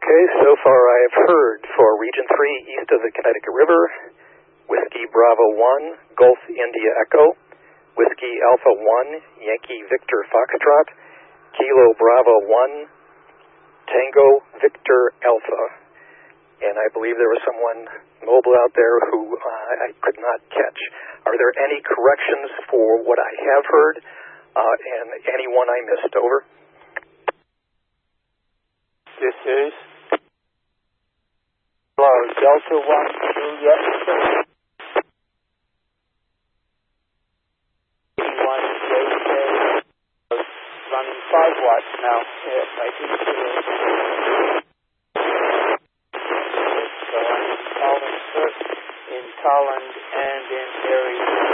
Okay, so far I have heard for Region 3 east of the Connecticut River, Whiskey Bravo 1, Gulf India Echo, Whiskey Alpha 1, Yankee Victor Foxtrot, Kilo Bravo 1, Tango Victor Alpha. And I believe there was someone mobile out there who I could not catch. Are there any corrections for what I have heard and anyone I missed? Over. This is Delta 1 Juliet 81 JK, running 5 watts now. Yes, I can see it. It's in Holland and in Tolland and in Erie.